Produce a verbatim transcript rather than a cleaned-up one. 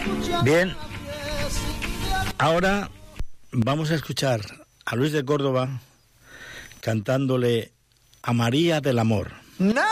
Bien, ahora vamos a escuchar a Luis de Córdoba cantándole a María del Amor. ¡Na!